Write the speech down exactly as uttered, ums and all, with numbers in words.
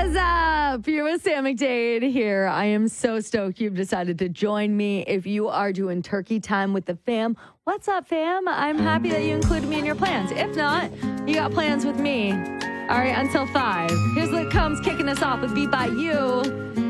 What's up? You're with Sam McDade here. I am so stoked you've decided to join me. If you are doing turkey time with the fam, what's up, fam? I'm happy that you included me in your plans. If not, you got plans with me. All right, until five. Here's what comes kicking us off with Beat By You.